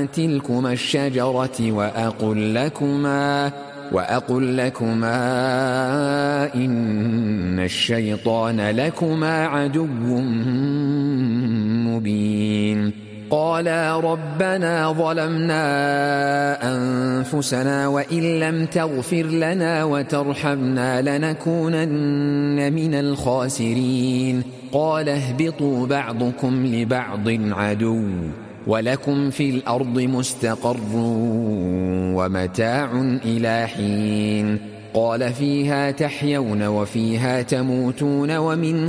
تلكما الشجرة وأقل لكما إن الشيطان لكما عدو مبين. قالا ربنا ظلمنا أنفسنا وإن لم تغفر لنا وترحمنا لنكونن من الخاسرين. قال اهبطوا بعضكم لبعض عدو ولكم في الأرض مستقر ومتاع إلى حين. قال فيها تحيون وفيها تموتون ومنها